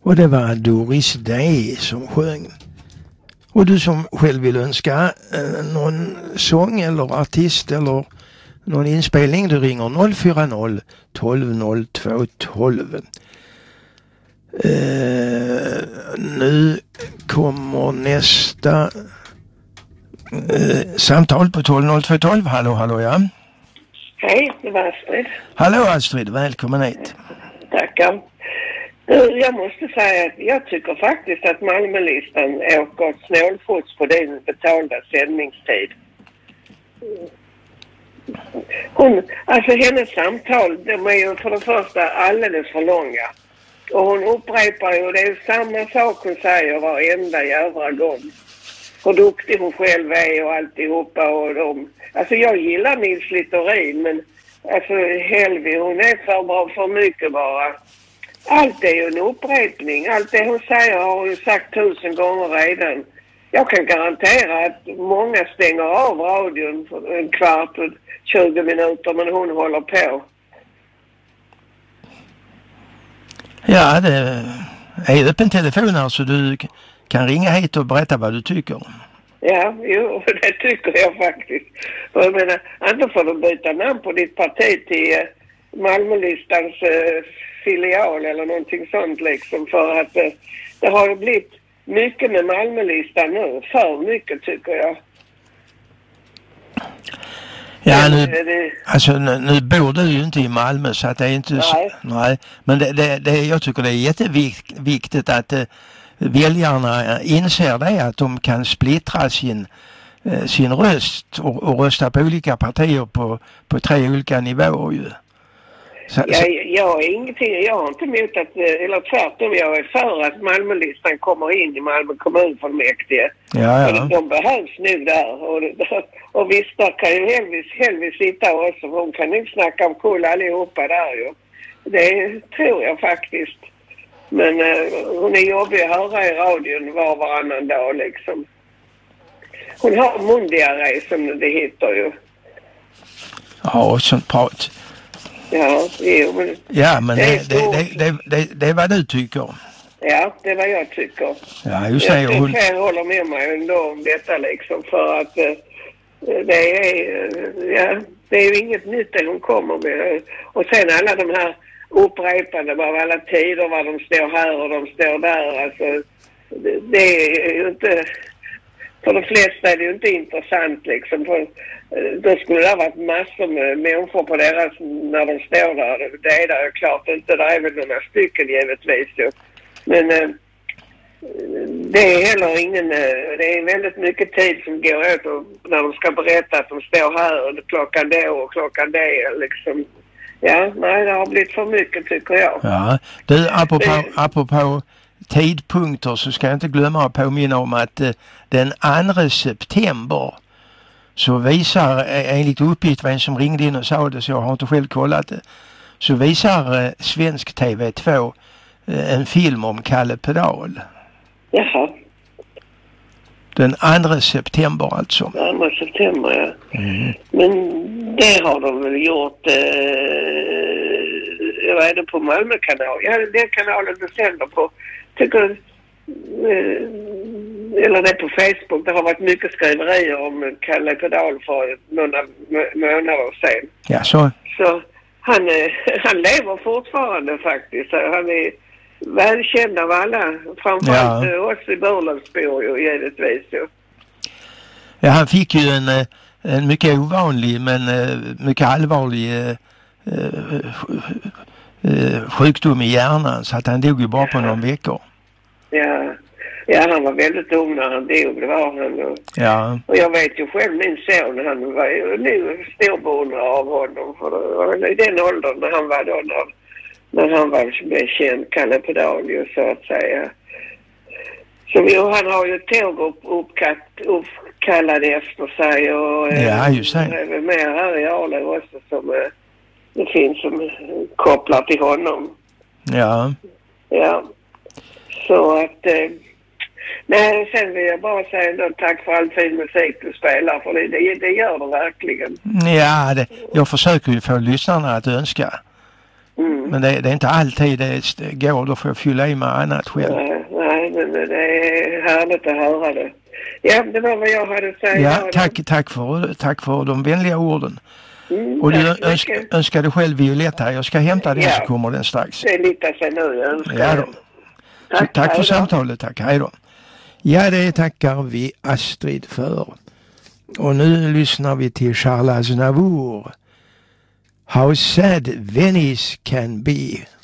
Och det var Doris Day som sjöng. Och du som själv vill önska någon sång eller artist eller någon inspelning, du ringer 040 12 02 12. Nu kommer nästa samtal på 12 02 12. Hallå, ja. Hej, det var Astrid. Hallå Astrid, välkommen hit. Tackar. Jag måste säga att jag tycker faktiskt att Malmölistan åker snålfots på din betalda sändningstid. Hennes samtal, de är ju för det första alldeles för långa. Och hon upprepar ju, det är samma sak hon säger varenda jävla gång. Hur duktig hon själv är och alltihopa och de. Alltså jag gillar Nils Littorin, men alltså Helvi, hon är för bra för mycket bara. Allt är ju en upprepning. Allt det hon säger har hon sagt 1000 gånger redan. Jag kan garantera att många stänger av radion för en kvart och 20 minuter, men hon håller på. Ja, det är öppen telefon här så du kan ringa hit och berätta vad du tycker. Ja, jo, det tycker jag faktiskt. För jag menar, inte får du byta namn på ditt parti till Malmölistans filial eller någonting sånt liksom. För att det har ju blivit mycket med Malmölistan nu. För mycket tycker jag. Ja, nu bor du ju inte i Malmö så att det är inte nej. Men jag tycker det är jätteviktigt att väljarna inser det, att de kan splittra sin röst och rösta på olika partier på 3 olika nivåer ju. Jag har inte emot att, eller tvärtom, jag är för att Malmölistan kommer in i Malmö kommunfullmäktige. Ja. De behövs nu där. Och visst, där kan ju Helvis sitta också. Hon kan ju snacka om kull allihopa där ju. Det tror jag faktiskt. Men hon är jobbig att höra i radion varannan dag liksom. Hon har mundiarré som det heter ju. Ja, sånt prat. Ja, men... Ja, men det är vad du tycker. Ja, det är vad jag tycker. Ja, just det. Jag håller med mig ändå om detta liksom, för att det är ju inget nytt det hon kommer med. Och sen alla de här upprepande av alla tider, vad de står här och de står där. Alltså, det är ju inte... För de flesta är det ju inte intressant liksom. För då skulle det ha varit massor med människor på deras när de står där. Det är det klart inte. Det är väl några stycken givetvis ju. Men det är heller ingen... Det är väldigt mycket tid som går åt när de ska berätta att de står här och klockan det och klockan det liksom. Ja, nej, det har blivit för mycket tycker jag. Ja, du, apropå tidpunkter så ska jag inte glömma att påminna om att den 2 september så visar, enligt uppgift vem som ringde in och sa det, så jag har inte själv kollat det, så visar Svensk TV2 en film om Kalle Pedal. Jaha. Den 2 september alltså. 2 september, ja. Men det har de väl gjort, vad är det på Malmö kanal? Ja, den kanalen du sänder på. Tycker, eller det är på Facebook, det har varit mycket skriverier om Kalle Pedal för några månader sedan. Ja, så han lever fortfarande faktiskt. Han är välkänd av alla, framförallt oss i Burlövsbor ju givetvis. Ja, han fick ju en mycket ovanlig men mycket allvarlig sjukdom i hjärnan, så att han dog ju bara på några veckor. Ja, han var väldigt ung när han dog, det var han. Ja. Och jag vet ju själv, min son, han var ju nu storbeundrare av honom. För i den åldern när han var då, när han blev känd, Kalle Pedal ju, så att säga. Så han har ju tåg uppkallad efter sig. Och ja, just det. Det är mer här i Arlöv också som det finns som kopplar till honom. Ja. Ja. Så att... nej, sen vill jag bara säga ändå tack för all fin musik du spelar, för det gör det verkligen. Ja, jag försöker ju få lyssnarna att önska. Men det är inte alltid det går, då får jag fylla i med annat själv. Nej, men det är härligt att höra det. Ja, det var vad jag hade att säga. Ja, tack för de vänliga orden. Och du önskar dig själv Violetta. Jag ska hämta den så kommer den strax. Det är lite sen nu jag önskar. Ja då. Tack för samtalet, tack. Hej då. Ja, det tackar vi Astrid för. Och nu lyssnar vi till Charles Aznavour. How sad Venice can be.